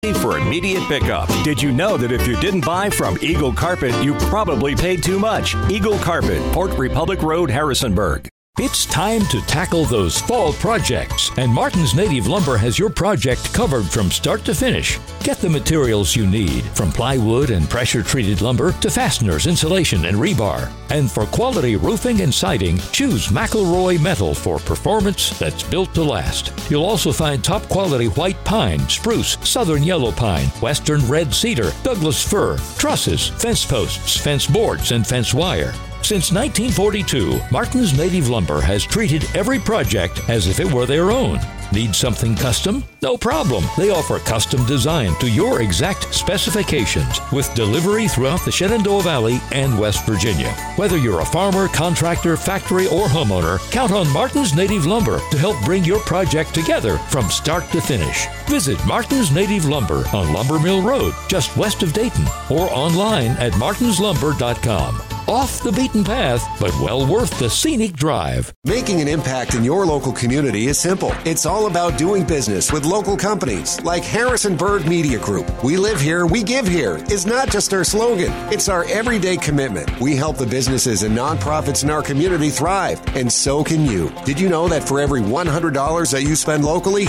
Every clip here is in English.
for immediate pickup. Did you know that if you didn't buy from Eagle Carpet, you probably paid too much? Eagle Carpet, Port Republic Road, Harrisonburg. It's time to tackle those fall projects, and Martin's Native Lumber has your project covered from start to finish. Get the materials you need, from plywood and pressure-treated lumber to fasteners, insulation, and rebar. And for quality roofing and siding, choose McElroy Metal for performance that's built to last. You'll also find top-quality white pine, spruce, southern yellow pine, western red cedar, Douglas fir, trusses, fence posts, fence boards, and fence wire. Since 1942, Martin's Native Lumber has treated every project as if it were their own. Need something custom? No problem. They offer custom design to your exact specifications with delivery throughout the Shenandoah Valley and West Virginia. Whether you're a farmer, contractor, factory, or homeowner, count on Martin's Native Lumber to help bring your project together from start to finish. Visit Martin's Native Lumber on Lumber Mill Road, just west of Dayton, or online at martinslumber.com. Off the beaten path, but well worth the scenic drive. Making an impact in your local community is simple. It's all about doing business with local companies like Harrisonburg Media Group. We live here, we give here is not just our slogan. It's our everyday commitment. We help the businesses and nonprofits in our community thrive, and so can you. Did you know that for every $100 that you spend locally,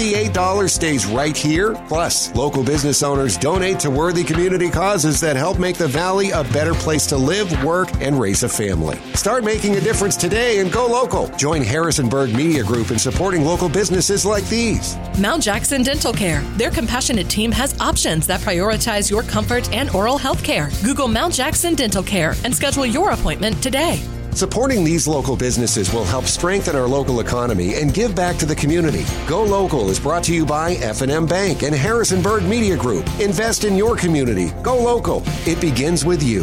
$68 stays right here? Plus, local business owners donate to worthy community causes that help make the Valley a better place to live, work, and raise a family. Start making a difference today and go local. Join Harrisonburg Media Group in supporting local businesses like these. Mount Jackson Dental Care. Their compassionate team has options that prioritize your comfort and oral health care. Google Mount Jackson Dental Care and schedule your appointment today. Supporting these local businesses will help strengthen our local economy and give back to the community. Go Local is brought to you by F&M Bank and Harrisonburg Media Group. Invest in your community. Go local. It begins with you.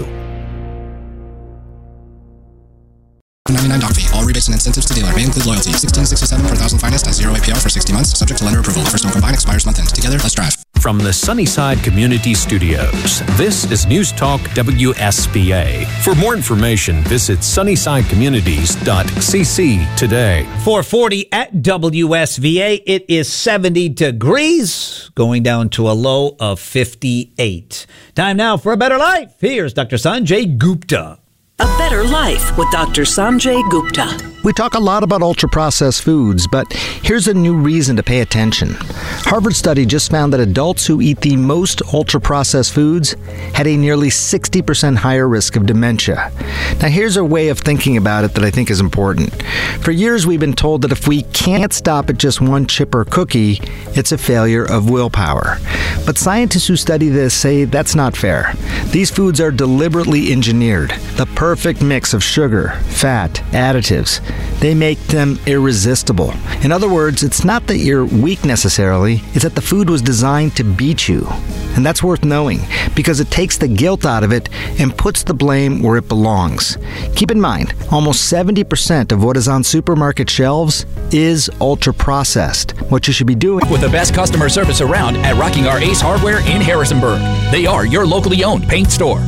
$99 doc fee. All rebates and incentives to dealer may include loyalty. $16.67 per thousand financed at 0 APR for 60 months, subject to lender approval. First home combined expires month end. Together, let's drive. From the Sunnyside Community Studios, this is News Talk WSVA. For more information, visit sunnysidecommunities.cc today. 440 at WSVA. It is 70 degrees, going down to a low of 58. Time now for A Better Life. Here's Dr. Sanjay Gupta. A Better Life with Dr. Sanjay Gupta. We talk a lot about ultra-processed foods, but here's a new reason to pay attention. Harvard study just found that adults who eat the most ultra-processed foods had a nearly 60% higher risk of dementia. Now, here's a way of thinking about it that I think is important. For years, we've been told that if we can't stop at just one chip or cookie, it's a failure of willpower. But scientists who study this say that's not fair. These foods are deliberately engineered. The perfect mix of sugar, fat, additives. They make them irresistible. In other words, it's not that you're weak necessarily, it's that the food was designed to beat you. And that's worth knowing, because it takes the guilt out of it and puts the blame where it belongs. Keep in mind, almost 70% of what is on supermarket shelves is ultra-processed. What you should be doing with the best customer service around at Rocking R Ace Hardware in Harrisonburg. They are your locally owned paint store.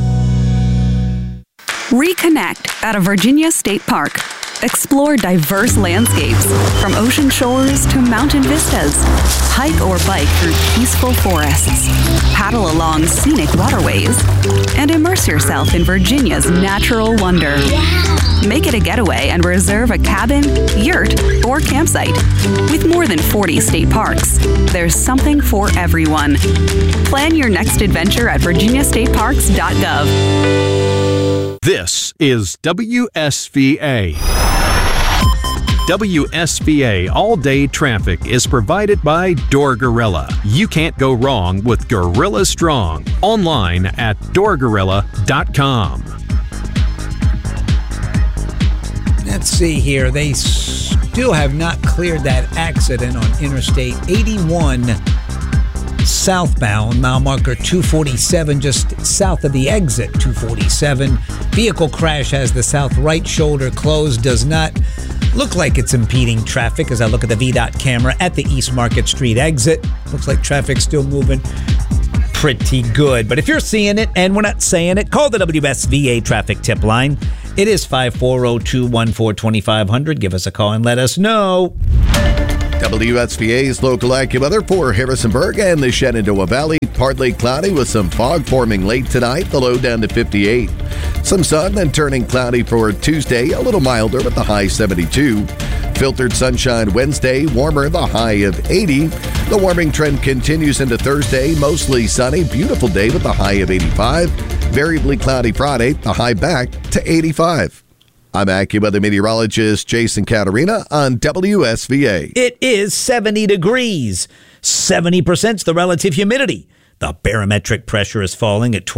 Reconnect at a Virginia State Park. Explore diverse landscapes, from ocean shores to mountain vistas. Hike or bike through peaceful forests. Paddle along scenic waterways. And immerse yourself in Virginia's natural wonder. Make it a getaway and reserve a cabin, yurt, or campsite. With more than 40 state parks, there's something for everyone. Plan your next adventure at virginiastateparks.gov. This is WSVA. WSVA all-day traffic is provided by Door Gorilla. You can't go wrong with Gorilla Strong. Online at doorgorilla.com. Let's see here. They still have not cleared that accident on Interstate 81 southbound, mile marker 247, just south of the exit 247. Vehicle crash has the south right shoulder closed. Does not look like it's impeding traffic as I look at the VDOT camera at the East Market Street exit. Looks like traffic's still moving pretty good. But if you're seeing it and we're not saying it, call the WSVA traffic tip line. It is 540-214-2500. Give us a call and let us know. WSVA's local AccuWeather for Harrisonburg and the Shenandoah Valley. Partly cloudy with some fog forming late tonight, the low down to 58. Some sun, then turning cloudy for Tuesday, a little milder with the high 72. Filtered sunshine Wednesday, warmer, the high of 80. The warming trend continues into Thursday, mostly sunny, beautiful day with the high of 85. Variably cloudy Friday, the high back to 85. I'm AccuWeather meteorologist Jason Caterina on WSVA. It is 70 degrees. 70% the relative humidity. The barometric pressure is falling at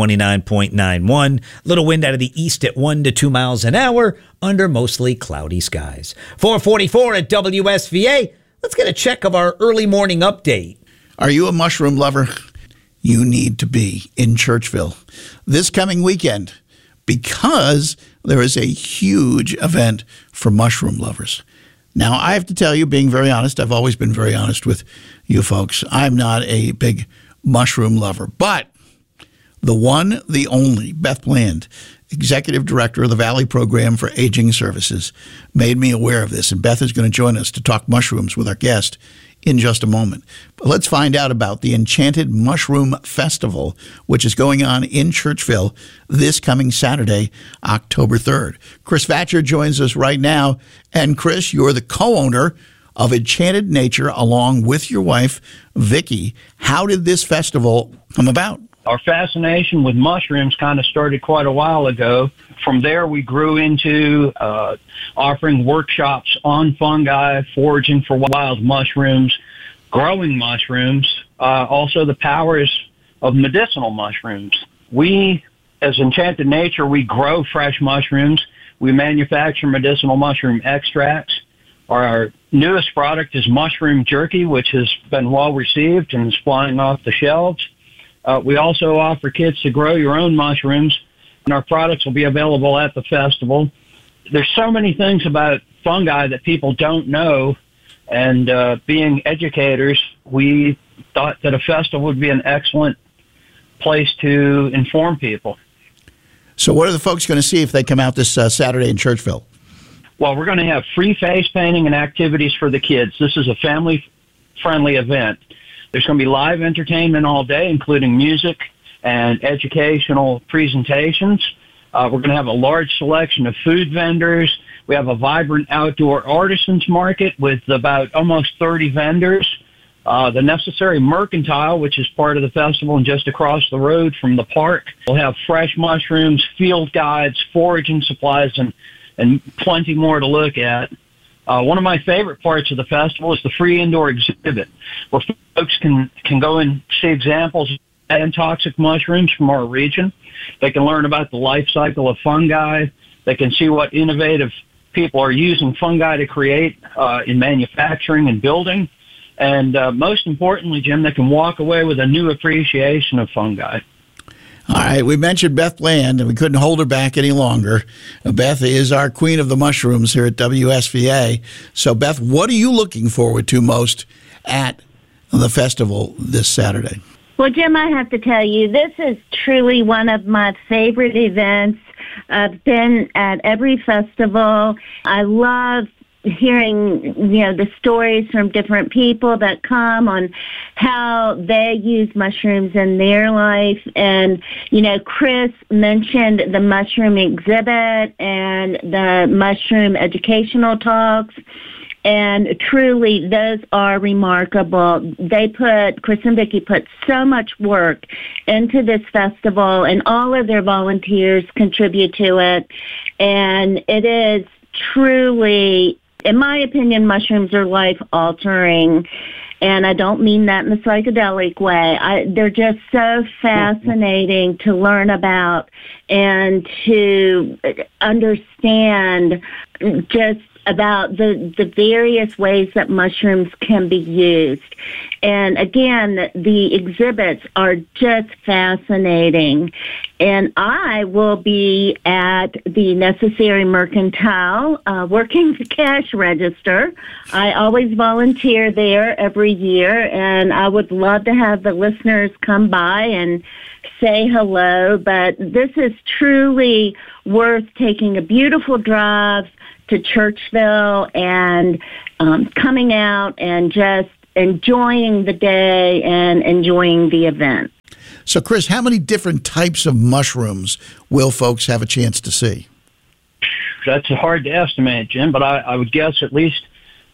29.91. Little wind out of the east at 1 to 2 miles an hour under mostly cloudy skies. 4:44 at WSVA. Let's get a check of our early morning update. Are you a mushroom lover? You need to be in Churchville this coming weekend because there is a huge event for mushroom lovers. Now, I have to tell you, being very honest, I've always been very honest with you folks. I'm not a big mushroom lover, but the one, the only, Beth Bland, Executive Director of the Valley Program for Aging Services, made me aware of this, and Beth is going to join us to talk mushrooms with our guest in just a moment. But let's find out about the Enchanted Mushroom Festival, which is going on in Churchville this coming Saturday, October 3rd. Chris Vatcher joins us right now. And Chris, you're the co-owner of Enchanted Nature along with your wife, Vicki. How did this festival come about? Our fascination with mushrooms kind of started quite a while ago. From there, we grew into offering workshops on fungi, foraging for wild mushrooms, growing mushrooms, also the powers of medicinal mushrooms. We, as Enchanted Nature, we grow fresh mushrooms. We manufacture medicinal mushroom extracts. Our newest product is mushroom jerky, which has been well received and is flying off the shelves. We also offer kits to grow your own mushrooms, and our products will be available at the festival. There's so many things about fungi that people don't know, and being educators, we thought that a festival would be an excellent place to inform people. So what are the folks going to see if they come out this Saturday in Churchville? Well, we're going to have free face painting and activities for the kids. This is a family-friendly event. There's going to be live entertainment all day, including music and educational presentations. We're going to have a large selection of food vendors. We have a vibrant outdoor artisans market with about almost 30 vendors. The Necessary Mercantile, which is part of the festival and just across the road from the park. We'll have fresh mushrooms, field guides, foraging supplies, and plenty more to look at. One of my favorite parts of the festival is the free indoor exhibit, where folks can go and see examples of toxic mushrooms from our region. They can learn about the life cycle of fungi. They can see what innovative people are using fungi to create in manufacturing and building. And most importantly, Jim, they can walk away with a new appreciation of fungi. All right, we mentioned Beth Bland, and we couldn't hold her back any longer. Beth is our queen of the mushrooms here at WSVA. So, Beth, what are you looking forward to most at the festival this Saturday? Well, Jim, I have to tell you, this is truly one of my favorite events. I've been at every festival. I love hearing, the stories from different people that come on how they use mushrooms in their life. And, Chris mentioned the mushroom exhibit and the mushroom educational talks. And truly, those are remarkable. Chris and Vicki put so much work into this festival, and all of their volunteers contribute to it. And it is truly, in my opinion, mushrooms are life-altering, and I don't mean that in a psychedelic way. They're just so fascinating to learn about and to understand just about the various ways that mushrooms can be used. And again, the exhibits are just fascinating. And I will be at the Necessary Mercantile working the cash register. I always volunteer there every year, and I would love to have the listeners come by and say hello. But this is truly worth taking a beautiful drive to Churchville and coming out and just enjoying the day and enjoying the event. So, Chris, how many different types of mushrooms will folks have a chance to see? That's hard to estimate, Jim, but I would guess at least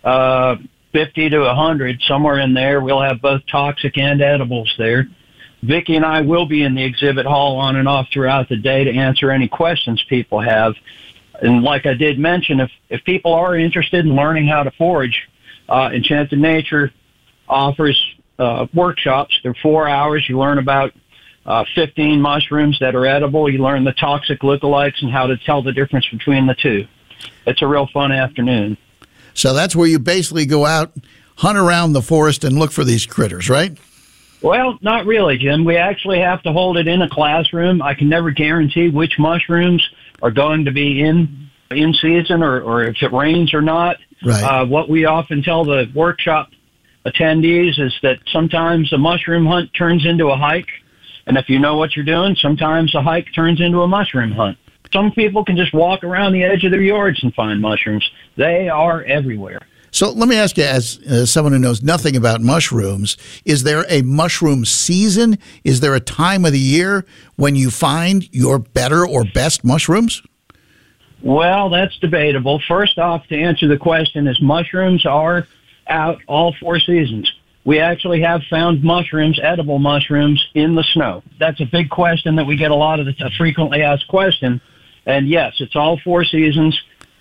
50 to 100, somewhere in there. We'll have both toxic and edibles there. Vicki and I will be in the exhibit hall on and off throughout the day to answer any questions people have. And like I did mention, if people are interested in learning how to forage, Enchanted Nature offers workshops. They're 4 hours. You learn about 15 mushrooms that are edible. You learn the toxic lookalikes and how to tell the difference between the two. It's a real fun afternoon. So that's where you basically go out, hunt around the forest, and look for these critters, right? Well, not really, Jim. We actually have to hold it in a classroom. I can never guarantee which mushrooms are going to be in season or if it rains or not. Right. What we often tell the workshop attendees is that sometimes a mushroom hunt turns into a hike. And if you know what you're doing, sometimes a hike turns into a mushroom hunt. Some people can just walk around the edge of their yards and find mushrooms. They are everywhere. So let me ask you, as someone who knows nothing about mushrooms, is there a mushroom season? Is there a time of the year when you find your better or best mushrooms? Well, that's debatable. First off, to answer the question, is mushrooms are out all 4 seasons. We actually have found mushrooms, edible mushrooms, in the snow. That's a big question that we get a lot of, a frequently asked question. And yes, it's all 4 seasons.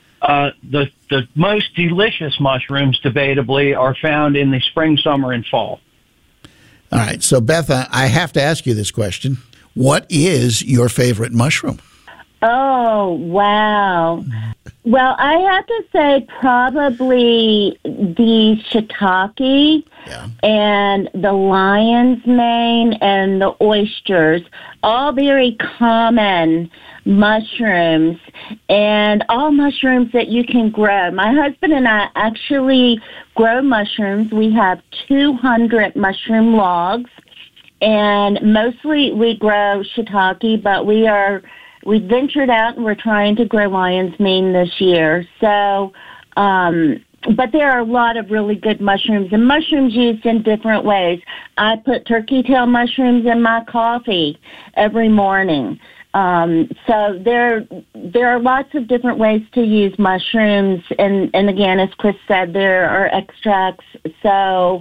The most delicious mushrooms, debatably, are found in the spring, summer, and fall. All right. So, Beth, I have to ask you this question. What is your favorite mushroom? Oh, wow. Well, I have to say probably the shiitake and the lion's mane and the oysters, all very common mushrooms and all mushrooms that you can grow. My husband and I actually grow mushrooms. We have 200 mushroom logs, and mostly we grow shiitake, but we ventured out and we're trying to grow lion's mane this year. So, but there are a lot of really good mushrooms, and mushrooms used in different ways. I put turkey tail mushrooms in my coffee every morning. So there are lots of different ways to use mushrooms, and again, as Chris said, there are extracts. So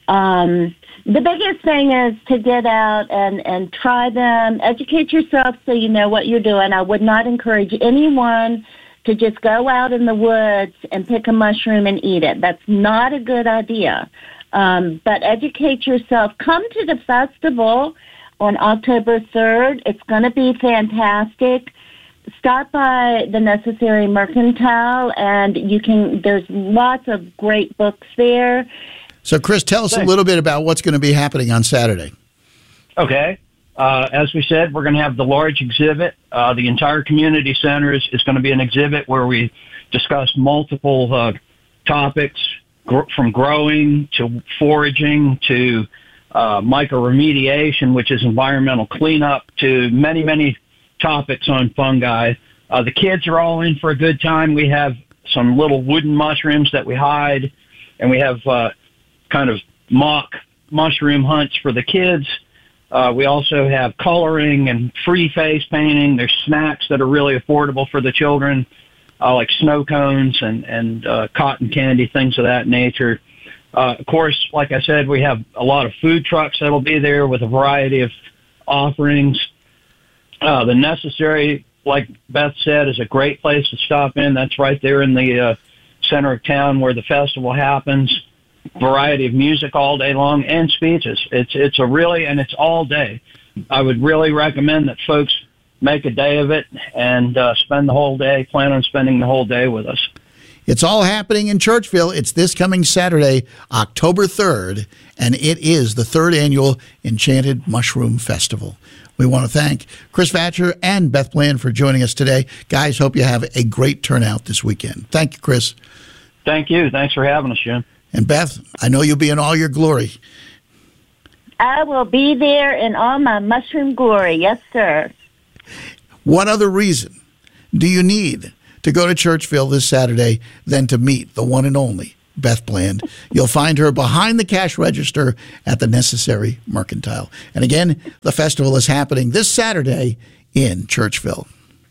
the biggest thing is to get out and try them, educate yourself so you know what you're doing. I would not encourage anyone to just go out in the woods and pick a mushroom and eat it. That's not a good idea. But educate yourself. Come to the festival on October 3rd. It's going to be fantastic. Stop by the Necessary Mercantile, and there's lots of great books there. So, Chris, tell us a little bit about what's going to be happening on Saturday. Okay. As we said, we're going to have the large exhibit. The entire community center is going to be an exhibit where we discuss multiple topics, from growing to foraging to mycoremediation, which is environmental cleanup, to many, many topics on fungi. The kids are all in for a good time. We have some little wooden mushrooms that we hide, and we have kind of mock mushroom hunts for the kids. We also have coloring and free face painting. There's snacks that are really affordable for the children, like snow cones and cotton candy, things of that nature. Of course, like I said, we have a lot of food trucks that'll be there with a variety of offerings. The Necessary, like Beth said, is a great place to stop in. That's right there in the center of town where the festival happens. Variety of music all day long and speeches. It's all day. I would really recommend that folks make a day of it and spend the whole day, plan on spending the whole day with us. It's all happening in Churchville. It's this coming Saturday, October 3rd, and it is the 3rd annual Enchanted Mushroom Festival. We want to thank Chris Vatcher and Beth Bland for joining us today. Guys, hope you have a great turnout this weekend. Thank you, Chris. Thank you. Thanks for having us, Jim. And Beth, I know you'll be in all your glory. I will be there in all my mushroom glory. Yes, sir. What other reason do you need to go to Churchville this Saturday than to meet the one and only Beth Bland. You'll find her behind the cash register at the Necessary Mercantile. And again, the festival is happening this Saturday in Churchville.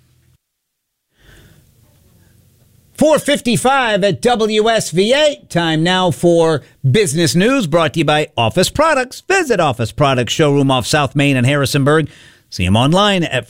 4:55 at WSVA. Time now for business news brought to you by Office Products. Visit Office Products showroom off South Main in Harrisonburg. See them online at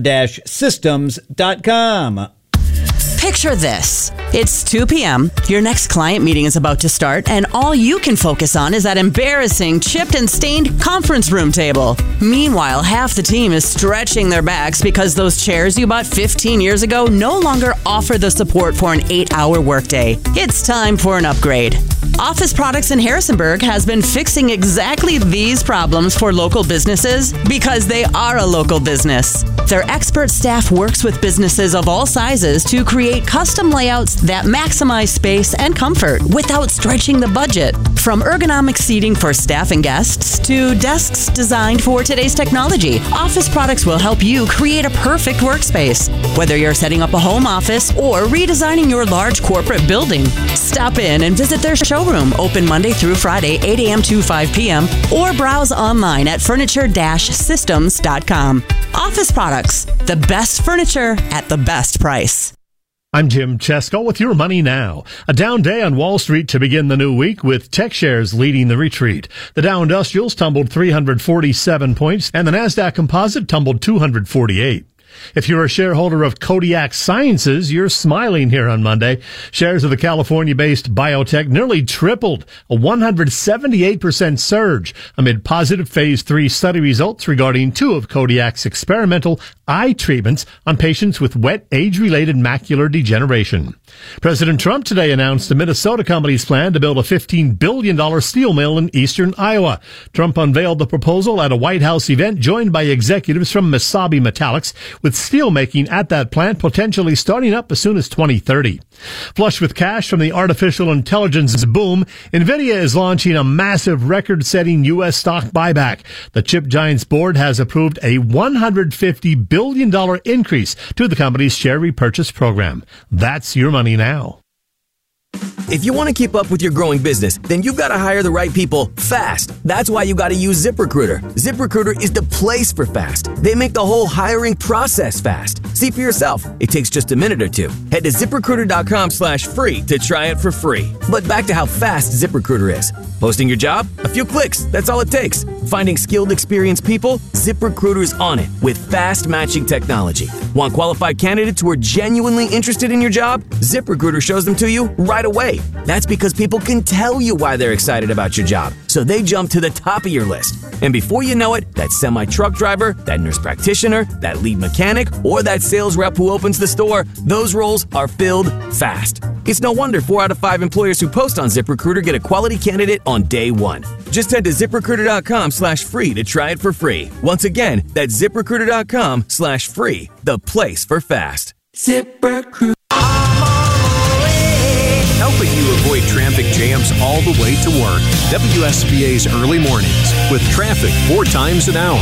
furniture-systems.com. Picture this. It's 2 p.m., your next client meeting is about to start, and all you can focus on is that embarrassing, chipped and stained conference room table. Meanwhile, half the team is stretching their backs because those chairs you bought 15 years ago no longer offer the support for an 8-hour workday. It's time for an upgrade. Office Products in Harrisonburg has been fixing exactly these problems for local businesses because they are a local business. Their expert staff works with businesses of all sizes to create custom layouts that maximize space and comfort without stretching the budget. From ergonomic seating for staff and guests to desks designed for today's technology, Office Products will help you create a perfect workspace. Whether you're setting up a home office or redesigning your large corporate building, stop in and visit their showroom, open Monday through Friday, 8 a.m. to 5 p.m., or browse online at furniture-systems.com. Office Products, the best furniture at the best price. I'm Jim Chesko with your Money Now. A down day on Wall Street to begin the new week with tech shares leading the retreat. The Dow Industrials tumbled 347 points and the NASDAQ Composite tumbled 248. If you're a shareholder of Kodiak Sciences, you're smiling here on Monday. Shares of the California-based biotech nearly tripled, a 178% surge amid positive Phase 3 study results regarding 2 of Kodiak's experimental eye treatments on patients with wet age-related macular degeneration. President Trump today announced the Minnesota company's plan to build a $15 billion steel mill in eastern Iowa. Trump unveiled the proposal at a White House event joined by executives from Mesabi Metallics, with steelmaking at that plant potentially starting up as soon as 2030. Flush with cash from the artificial intelligence boom, NVIDIA is launching a massive record-setting U.S. stock buyback. The chip giant's board has approved a $150 billion increase to the company's share repurchase program. That's your Money Now. If you want to keep up with your growing business, then you've got to hire the right people fast. That's why you got to use ZipRecruiter. ZipRecruiter is the place for fast. They make the whole hiring process fast. See for yourself. It takes just a minute or two. Head to ZipRecruiter.com/free to try it for free. But back to how fast ZipRecruiter is. Posting your job? A few clicks. That's all it takes. Finding skilled, experienced people? ZipRecruiter's on it with fast matching technology. Want qualified candidates who are genuinely interested in your job? ZipRecruiter shows them to you right away. That's because people can tell you why they're excited about your job, so they jump to the top of your list. And before you know it, that semi-truck driver, that nurse practitioner, that lead mechanic, or that sales rep who opens the store, those roles are filled fast. It's no wonder 4 out of 5 employers who post on ZipRecruiter get a quality candidate on day one. Just head to ZipRecruiter.com/free to try it for free. Once again, that's ZipRecruiter.com/free, the place for fast. ZipRecruiter. Helping you avoid traffic jams all the way to work. WSVA's Early Mornings with traffic 4 times an hour.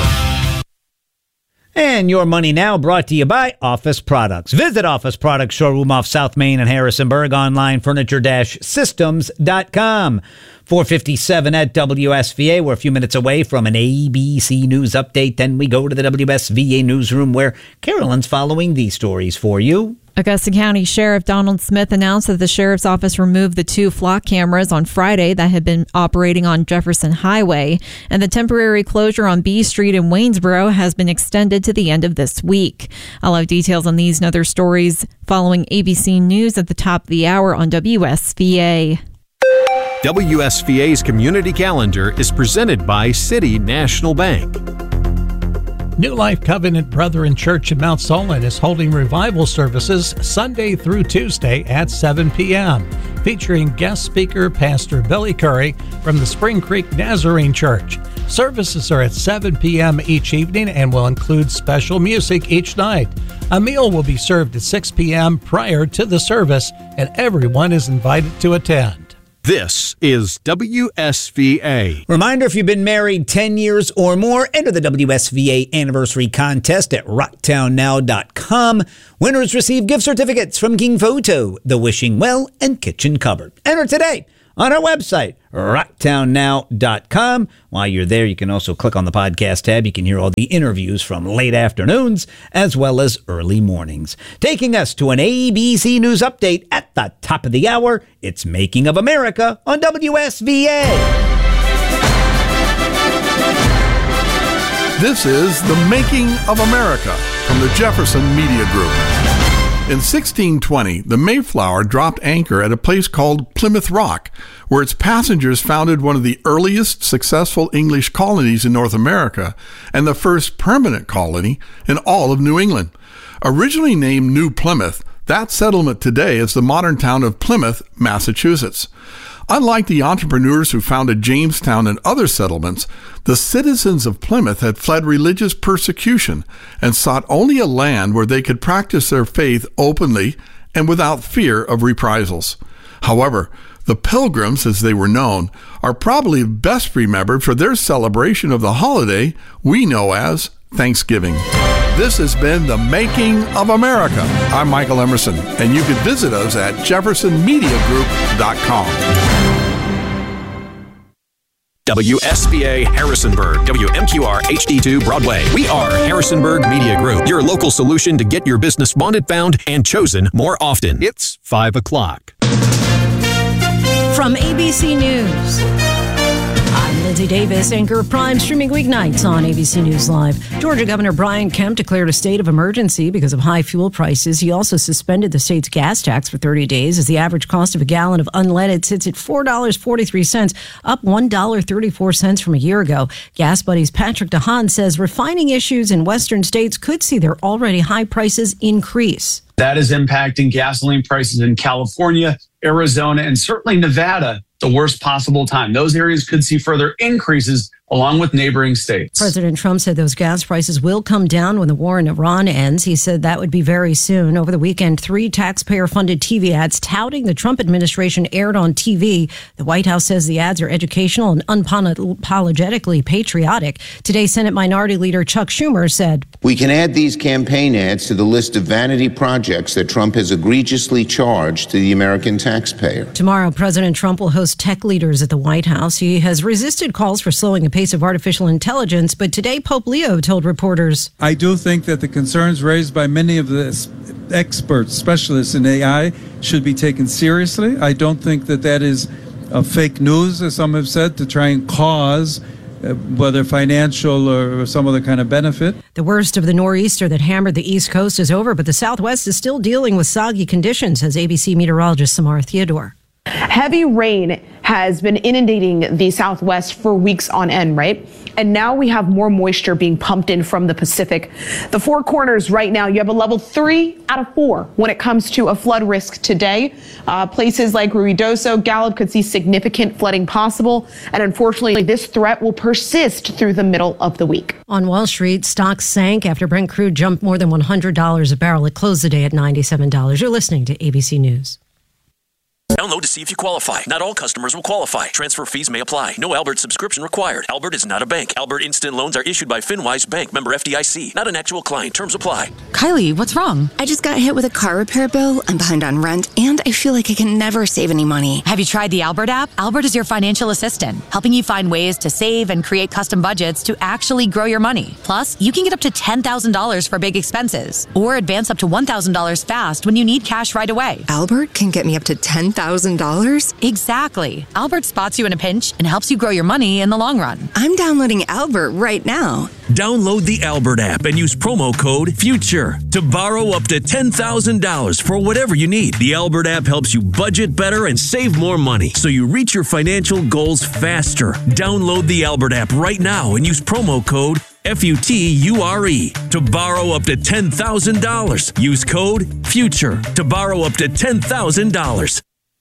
And your Money Now brought to you by Office Products. Visit Office Products showroom off South Main in Harrisonburg, online furniture-systems.com. 4:57 at WSVA. We're a few minutes away from an ABC News update. Then we go to the WSVA newsroom where Carolyn's following these stories for you. Augusta County Sheriff Donald Smith announced that the sheriff's office removed the 2 flock cameras on Friday that had been operating on Jefferson Highway, and the temporary closure on B Street in Waynesboro has been extended to the end of this week. I'll have details on these and other stories following ABC News at the top of the hour on WSVA. WSVA's community calendar is presented by City National Bank. New Life Covenant Brethren Church in Mount Solon is holding revival services Sunday through Tuesday at 7 p.m., featuring guest speaker Pastor Billy Curry from the Spring Creek Nazarene Church. Services are at 7 p.m. each evening and will include special music each night. A meal will be served at 6 p.m. prior to the service, and everyone is invited to attend. This is WSVA. Reminder, if you've been married 10 years or more, enter the WSVA anniversary contest at rocktownnow.com. Winners receive gift certificates from King Photo, The Wishing Well, and Kitchen Cupboard. Enter today on our website, rocktownnow.com. While you're there, you can also click on the podcast tab. You can hear all the interviews from late afternoons as well as early mornings. Taking us to an ABC News update at the top of the hour, it's Making of America on WSVA. This is The Making of America from the Jefferson Media Group. In 1620, the Mayflower dropped anchor at a place called Plymouth Rock, where its passengers founded one of the earliest successful English colonies in North America and the first permanent colony in all of New England. Originally named New Plymouth, that settlement today is the modern town of Plymouth, Massachusetts. Unlike the entrepreneurs who founded Jamestown and other settlements, the citizens of Plymouth had fled religious persecution and sought only a land where they could practice their faith openly and without fear of reprisals. However, the Pilgrims, as they were known, are probably best remembered for their celebration of the holiday we know as Thanksgiving. This has been The Making of America. I'm Michael Emerson, and you can visit us at jeffersonmediagroup.com. WSBA Harrisonburg, WMQR HD2 Broadway. We are Harrisonburg Media Group, your local solution to get your business wanted, found, and chosen more often. It's 5 o'clock. From ABC News, I'm Lindsay Davis, anchor of Prime, streaming weeknights on ABC News Live. Georgia Governor Brian Kemp declared a state of emergency because of high fuel prices. He also suspended the state's gas tax for 30 days as the average cost of a gallon of unleaded sits at $4.43, up $1.34 from a year ago. Gas Buddy's Patrick DeHaan says refining issues in western states could see their already high prices increase. That is impacting gasoline prices in California, Arizona, and certainly Nevada, the worst possible time. Those areas could see further increases along with neighboring states. President Trump said those gas prices will come down when the war in Iran ends. He said that would be very soon. Over the weekend, 3 taxpayer-funded TV ads touting the Trump administration aired on TV. The White House says the ads are educational and unapologetically patriotic. Today, Senate Minority Leader Chuck Schumer said, "We can add these campaign ads to the list of vanity projects that Trump has egregiously charged to the American taxpayer." Tomorrow, President Trump will host tech leaders at the White House. He has resisted calls for slowing the pace of artificial intelligence, but today Pope Leo told reporters, "I do think that the concerns raised by many of the experts, specialists in AI, should be taken seriously. I don't think that that is fake news, as some have said, to try and cause whether financial or some other kind of benefit." The worst of the nor'easter that hammered the East Coast is over, but the Southwest is still dealing with soggy conditions, says ABC meteorologist Samara Theodore. Heavy rain has been inundating the Southwest for weeks on end, right? And now we have more moisture being pumped in from the Pacific. The Four Corners right now, you have a level 3 out of 4 when it comes to a flood risk today. Places like Ruidoso, Gallup could see significant flooding possible. And unfortunately, this threat will persist through the middle of the week. On Wall Street, stocks sank after Brent crude jumped more than $100 a barrel. It closed the day at $97. You're listening to ABC News. Download to see if you qualify. Not all customers will qualify. Transfer fees may apply. No Albert subscription required. Albert is not a bank. Albert Instant Loans are issued by FinWise Bank, member FDIC. Not an actual client. Terms apply. Kylie, what's wrong? I just got hit with a car repair bill. I'm behind on rent, and I feel like I can never save any money. Have you tried the Albert app? Albert is your financial assistant, helping you find ways to save and create custom budgets to actually grow your money. Plus, you can get up to $10,000 for big expenses, or advance up to $1,000 fast when you need cash right away. Albert can get me up to $10,000? Exactly. Albert spots you in a pinch and helps you grow your money in the long run. I'm downloading Albert right now. Download the Albert app and use promo code FUTURE to borrow up to $10,000 for whatever you need. The Albert app helps you budget better and save more money so you reach your financial goals faster. Download the Albert app right now and use promo code FUTURE to borrow up to $10,000. Use code FUTURE to borrow up to $10,000.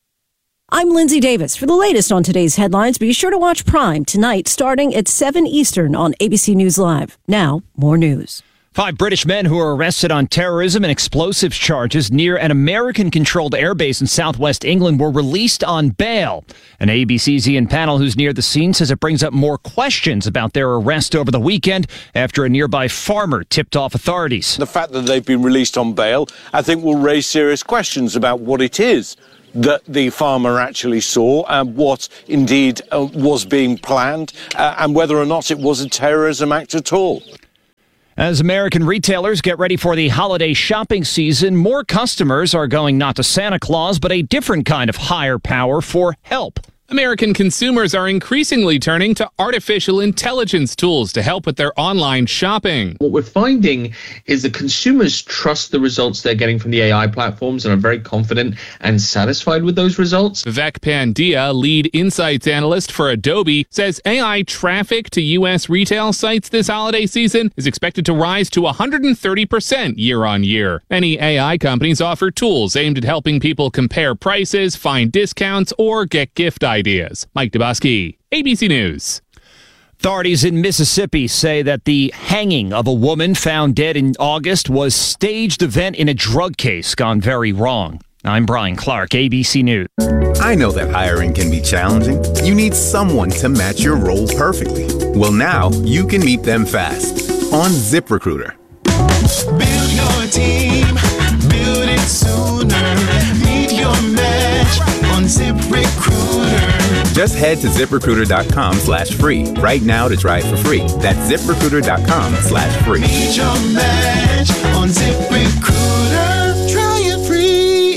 I'm Lindsay Davis. For the latest on today's headlines, be sure to watch Prime tonight starting at 7 Eastern on ABC News Live. Now, more news. 5 British men who were arrested on terrorism and explosives charges near an American-controlled airbase in southwest England were released on bail. An ABC's Ian Pannell, who's near the scene, says it brings up more questions about their arrest over the weekend after a nearby farmer tipped off authorities. The fact that they've been released on bail, I think, will raise serious questions about what it is that the farmer actually saw and what indeed was being planned and whether or not it was a terrorism act at all. As American retailers get ready for the holiday shopping season, more customers are going not to Santa Claus, but a different kind of higher power for help. American consumers are increasingly turning to artificial intelligence tools to help with their online shopping. What we're finding is that consumers trust the results they're getting from the AI platforms and are very confident and satisfied with those results. Vivek Pandya, lead insights analyst for Adobe, says AI traffic to U.S. retail sites this holiday season is expected to rise to 130% year on year. Many AI companies offer tools aimed at helping people compare prices, find discounts, or get gift ideas. Mike Dubosky, ABC News. Authorities in Mississippi say that the hanging of a woman found dead in August was staged event in a drug case gone very wrong. I'm Brian Clark, ABC News. I know that hiring can be challenging. You need someone to match your role perfectly. Well, now you can meet them fast on ZipRecruiter. Build your team, build it sooner. Meet your match on ZipRecruiter. Just head to ZipRecruiter.com/free right now to try it for free. That's ZipRecruiter.com/free. Meet your match on ZipRecruiter. Try it free.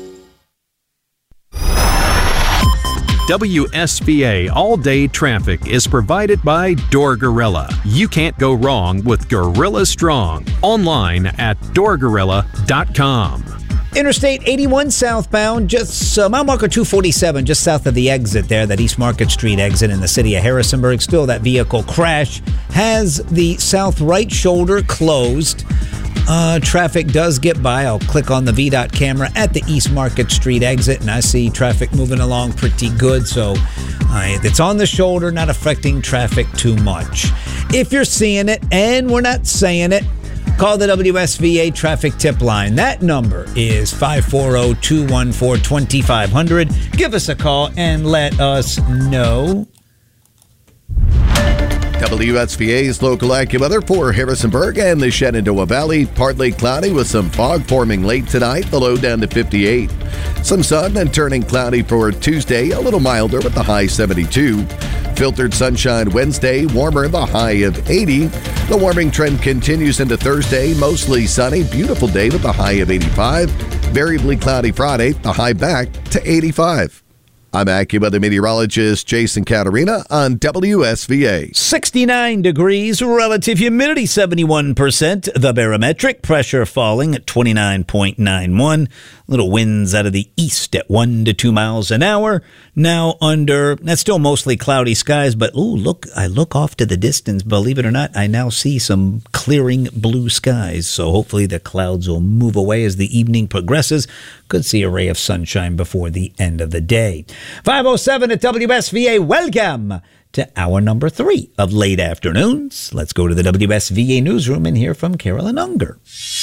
WSVA All-Day Traffic is provided by Door Gorilla. You can't go wrong with Gorilla Strong. Online at doorgorilla.com. Interstate 81 southbound, just mile marker 247, just south of the exit there, that East Market Street exit in the city of Harrisonburg. Still, that vehicle crash has the south right shoulder closed. Traffic does get by. I'll click on the VDOT camera at the East Market Street exit, and I see traffic moving along pretty good. So it's on the shoulder, not affecting traffic too much. If you're seeing it and we're not saying it, call the WSVA traffic tip line. That number is 540-214-2500. Give us a call and let us know. WSVA's local AccuWeather for Harrisonburg and the Shenandoah Valley. Partly cloudy with some fog forming late tonight, the low down to 58. Some sun and turning cloudy for Tuesday, a little milder with the high 72. Filtered sunshine Wednesday, warmer, the high of 80. The warming trend continues into Thursday, mostly sunny, beautiful day with the high of 85. Variably cloudy Friday, the high back to 85. I'm AccuWeather meteorologist Jason Caterina on WSVA. 69 degrees, relative humidity 71%, the barometric pressure falling at 29.91. Little winds out of the east at 1 to 2 miles an hour. Now that's still mostly cloudy skies, but look, I look off to the distance. Believe it or not, I now see some clearing blue skies. So hopefully the clouds will move away as the evening progresses. Could see a ray of sunshine before the end of the day. 5:07 at WSVA. Welcome to hour number 3 of late afternoons. Let's go to the WSVA newsroom and hear from Carolyn Unger.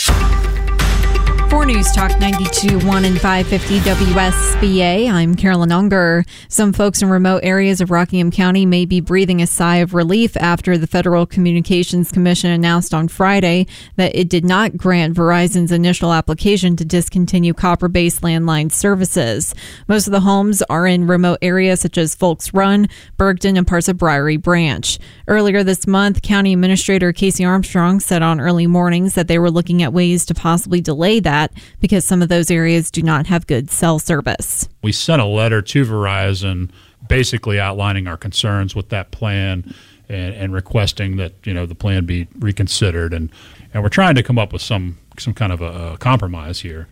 4 News Talk 92.1 and 550 WSBA. I'm Carolyn Unger. Some folks in remote areas of Rockingham County may be breathing a sigh of relief after the Federal Communications Commission announced on Friday that it did not grant Verizon's initial application to discontinue copper-based landline services. Most of the homes are in remote areas such as Folks Run, Bergton, and parts of Briery Branch. Earlier this month, County Administrator Casey Armstrong said on early mornings that they were looking at ways to possibly delay that because some of those areas do not have good cell service. We sent a letter to Verizon basically outlining our concerns with that plan and requesting that the plan be reconsidered, and we're trying to come up with some kind of a compromise here.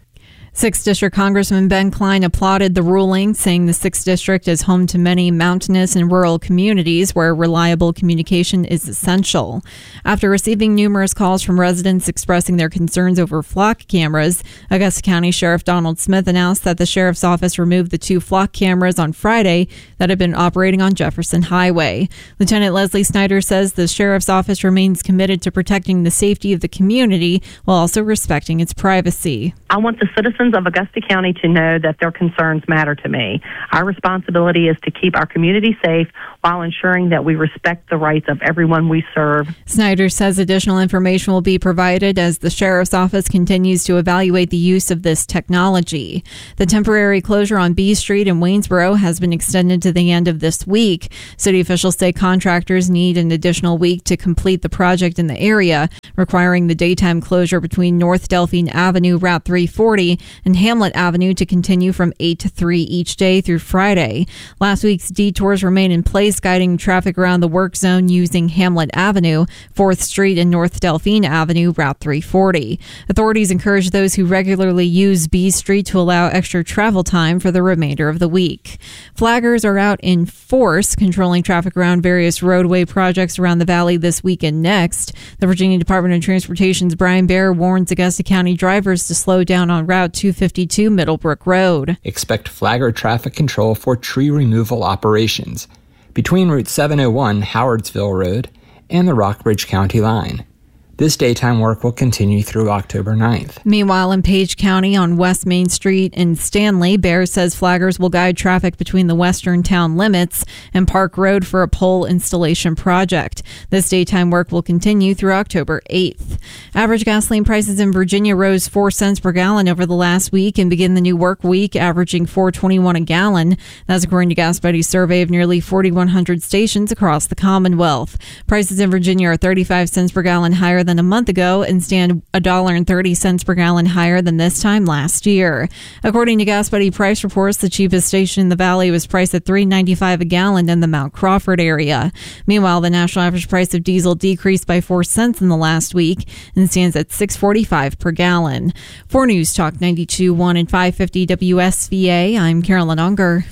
6th District Congressman Ben Klein applauded the ruling, saying the 6th District is home to many mountainous and rural communities where reliable communication is essential. After receiving numerous calls from residents expressing their concerns over flock cameras, Augusta County Sheriff Donald Smith announced that the Sheriff's Office removed the 2 flock cameras on Friday that had been operating on Jefferson Highway. Lieutenant Leslie Snyder says the Sheriff's Office remains committed to protecting the safety of the community while also respecting its privacy. I want the citizens of Augusta County to know that their concerns matter to me. Our responsibility is to keep our community safe while ensuring that we respect the rights of everyone we serve. Snyder says additional information will be provided as the Sheriff's Office continues to evaluate the use of this technology. The temporary closure on B Street in Waynesboro has been extended to the end of this week. City officials say contractors need an additional week to complete the project in the area, requiring the daytime closure between North Delphine Avenue, Route 340, and Hamlet Avenue to continue from 8 to 3 each day through Friday. Last week's detours remain in place, guiding traffic around the work zone using Hamlet Avenue, 4th Street, and North Delphine Avenue, Route 340. Authorities encourage those who regularly use B Street to allow extra travel time for the remainder of the week. Flaggers are out in force, controlling traffic around various roadway projects around the valley this week and next. The Virginia Department of Transportation's Brian Baer warns Augusta County drivers to slow down on Route 252 Middlebrook Road. Expect flagger traffic control for tree removal operations between Route 701 Howardsville Road and the Rockbridge County line. This daytime work will continue through October 9th. Meanwhile, in Page County on West Main Street in Stanley, Bear says flaggers will guide traffic between the western town limits and Park Road for a pole installation project. This daytime work will continue through October 8th. Average gasoline prices in Virginia rose 4 cents per gallon over the last week and begin the new work week averaging $4.21 a gallon. That's according to Gas Buddy's survey of nearly 4,100 stations across the Commonwealth. Prices in Virginia are 35 cents per gallon higher than a month ago and stand $1.30 per gallon higher than this time last year. According to Gas Buddy price reports, the cheapest station in the valley was priced at $3.95 a gallon in the Mount Crawford area. Meanwhile, the national average price of diesel decreased by 4 cents in the last week and stands at $6.45 per gallon. For News Talk 92.1 and 550 WSVA, I'm Carolyn Unger.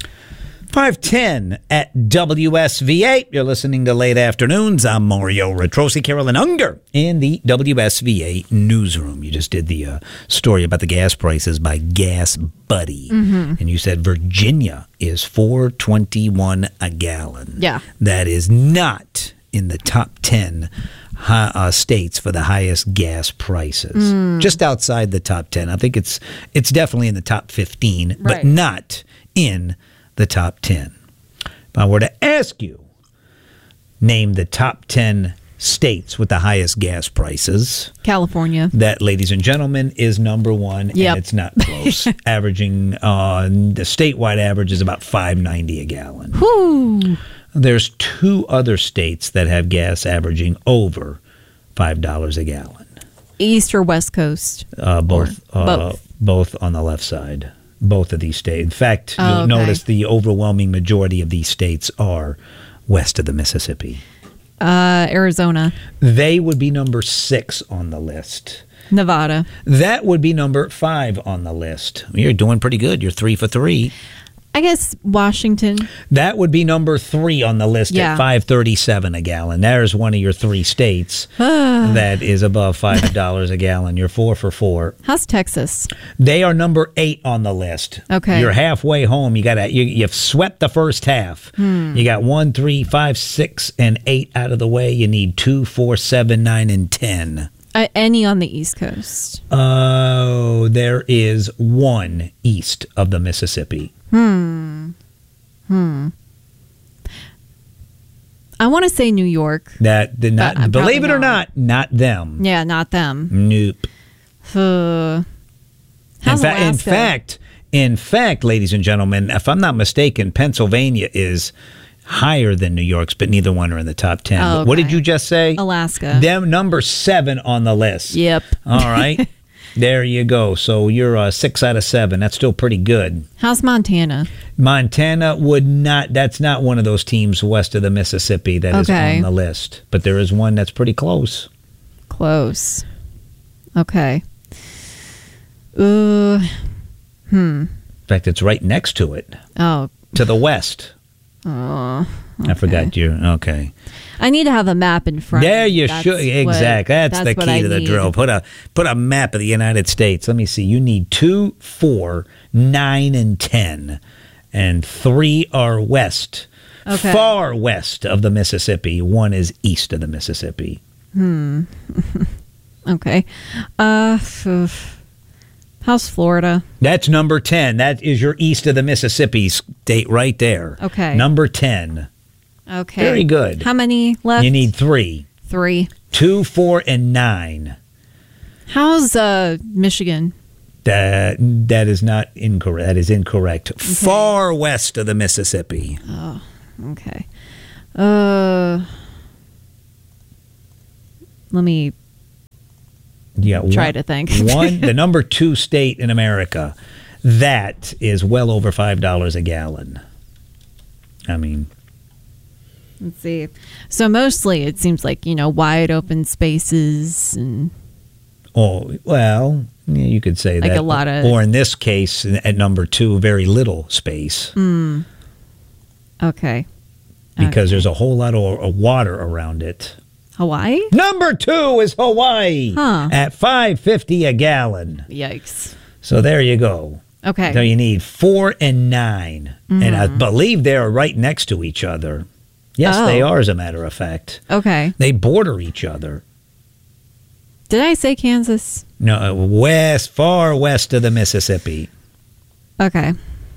5:10 at WSVA. You're listening to Late Afternoons. I'm Mario Retrosi, Carolyn Unger in the WSVA newsroom. You just did the story about the gas prices by Gas Buddy. And you said Virginia is $4.21 a gallon. Yeah. That is not in the top 10 states for the highest gas prices. Just outside the top 10. I think it's definitely in the top 15, but not in the top 10. If I were to ask you, name the top 10 states with the highest gas prices. California. That, ladies and gentlemen, is number one, and it's not close. Averaging, the statewide average is about $5.90 a gallon. Whew. There's 2 other states that have gas averaging over $5 a gallon. East or West Coast? Both on the left side. Both of these states. In fact, you'll notice the overwhelming majority of these states are west of the Mississippi. Arizona. They would be number 6 on the list. Nevada. That would be number 5 on the list. You're doing pretty good. You're 3 for 3. I guess Washington. That would be number 3 on the list at $5.37 a gallon. There's one of your 3 states that is above $5 a gallon. You're 4 for 4. How's Texas? They are number 8 on the list. Okay. You're halfway home. You've swept the first half. You got 1, 3, 5, 6, and 8 out of the way. You need 2, 4, 7, 9, and 10. Any on the East Coast? There is 1 east of the Mississippi. I want to say New York. Believe it or not them. Yeah, not them. Nope. How's Alaska? In fact, ladies and gentlemen, if I'm not mistaken, Pennsylvania is higher than New York's, but neither one are in the top 10. Oh, okay. What did you just say? Alaska. Them number 7 on the list. Yep. All right. There you go. So you're 6 out of 7. That's still pretty good. How's Montana? Montana that's not one of those teams west of the Mississippi that is on the list. But there is one that's pretty close. Close. Okay. In fact, it's right next to it. Oh. To the west. Oh. I forgot you. Okay. I need to have a map in front. There you should. Exactly. That's the key to the drill. Put a map of the United States. Let me see. You need 2, 4, 9, and 10. And 3 are west. Okay. Far west of the Mississippi. 1 is east of the Mississippi. Okay. How's Florida? That's number 10. That is your east of the Mississippi state right there. Okay. Number 10. Okay. Very good. How many left? You need 3. 3. 2, 4, and 9. How's Michigan? That is not incorrect. That is incorrect. Okay. Far west of the Mississippi. Oh, okay. Let me try to think. The number 2 state in America that is well over $5 a gallon. I mean, let's see. So mostly it seems like, wide open spaces and. Oh, well, you could say like that. A lot of. Or in this case, at number 2, very little space. Okay. Because there's a whole lot of water around it. Hawaii? Number 2 is Hawaii at $5.50 a gallon. Yikes. So there you go. Okay. So you need 4 and 9. And I believe they're right next to each other. Yes, they are, as a matter of fact. Okay. They border each other. Did I say Kansas? No, far west of the Mississippi. Okay.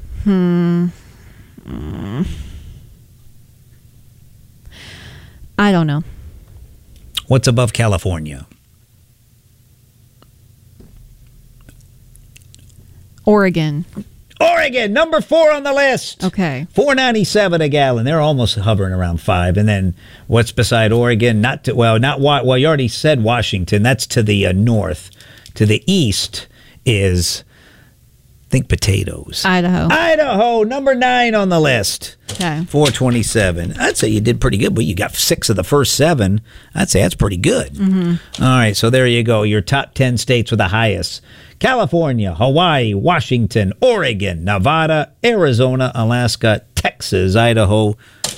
I don't know. What's above California? Oregon. Oregon, number 4 on the list. Okay. $4.97 a gallon. They're almost hovering around 5. And then what's beside Oregon? You already said Washington. That's to the north. To the east is, think potatoes. Idaho, number 9 on the list. Okay. $4.27. I'd say you did pretty good, but you got 6 of the first 7. I'd say that's pretty good. All right, so there you go. Your top 10 states with the highest. California, Hawaii, Washington, Oregon, Nevada, Arizona, Alaska, Texas, Idaho,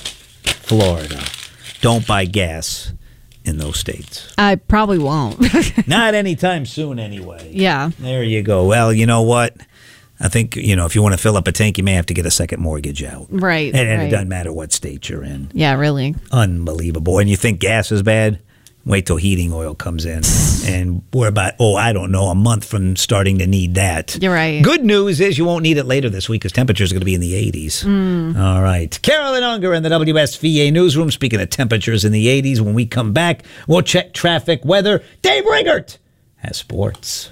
Florida. Don't buy gas in those states. I probably won't. Not anytime soon, anyway. Yeah. There you go. Well, you know what? I think, if you want to fill up a tank, you may have to get a second mortgage out. Right. And it doesn't matter what state you're in. Yeah, really. Unbelievable. And you think gas is bad? Wait till heating oil comes in. And we're about, a month from starting to need that. You're right. Good news is you won't need it later this week because temperatures are going to be in the 80s. All right. Carolyn Unger in the WSVA newsroom. Speaking of temperatures in the 80s, when we come back, we'll check traffic, weather. Dave Ringert has sports.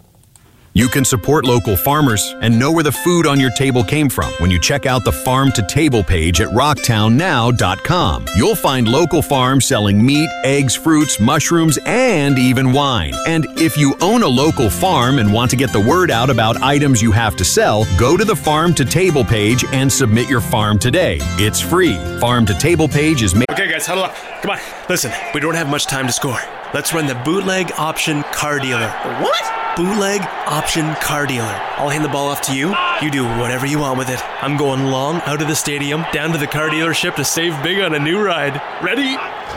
You can support local farmers and know where the food on your table came from when you check out the Farm to Table page at rocktownnow.com. You'll find local farms selling meat, eggs, fruits, mushrooms, and even wine. And if you own a local farm and want to get the word out about items you have to sell, go to the Farm to Table page and submit your farm today. It's free. Farm to Table page is made. Okay, guys, huddle up. Come on. Listen, we don't have much time to score. Let's run the Bootleg Option Car Dealer. What? Bootleg Option Car Dealer. I'll hand the ball off to you. You do whatever you want with it. I'm going long out of the stadium, down to the car dealership to save big on a new ride. Ready?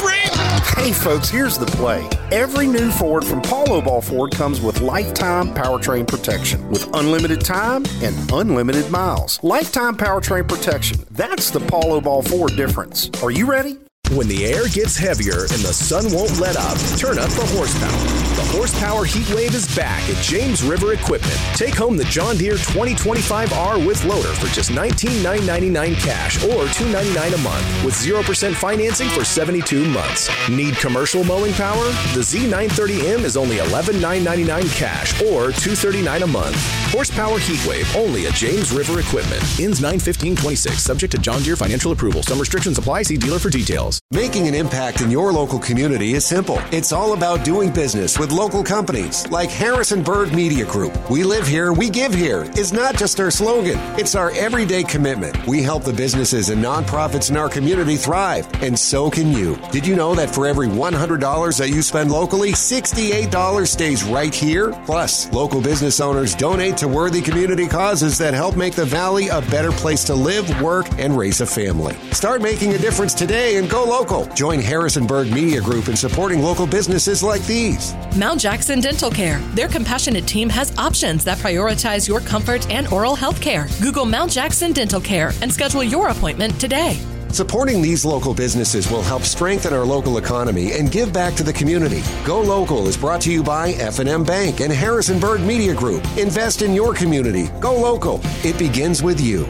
Hey folks, here's the play. Every new Ford from Paulo Ball Ford comes with lifetime powertrain protection with unlimited time and unlimited miles. Lifetime powertrain protection. That's the Paulo Ball Ford difference. Are you ready? When the air gets heavier and the sun won't let up, turn up the horsepower. The Horsepower Heat Wave is back at James River Equipment. Take home the John Deere 2025R with loader for just $19,999 cash or $299 a month with 0% financing for 72 months. Need commercial mowing power? The Z930M is only $11,999 cash or $239 a month. Horsepower Heat Wave only at James River Equipment. Ends 9/15/26. Subject to John Deere financial approval. Some restrictions apply. See dealer for details. Making an impact in your local community is simple. It's all about doing business with local companies like Harrison Bird Media Group. We live here, we give here is not just our slogan. It's our everyday commitment. We help the businesses and nonprofits in our community thrive, and so can you. Did you know that for every $100 that you spend locally, $68 stays right here? Plus, local business owners donate to worthy community causes that help make the Valley a better place to live, work, and raise a family. Start making a difference today and go local. Join Harrisonburg Media Group in supporting local businesses like these. Mount Jackson Dental Care. Their compassionate team has options that prioritize your comfort and oral health care. Google Mount Jackson Dental Care and schedule your appointment today. Supporting these local businesses will help strengthen our local economy and give back to the community. Go Local is brought to you by F&M Bank and Harrisonburg Media Group. Invest in your community. Go local. It begins with you.